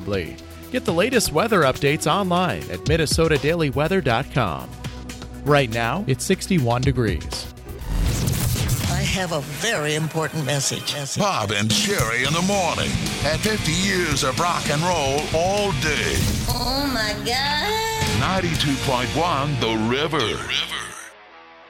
comfortably. Get the latest weather updates online at minnesotadailyweather.com. Right now, it's 61 degrees. I have a very important message. Bob and Sherry in the morning. At 50 years of rock and roll all day. Oh, my God. 92.1 The River.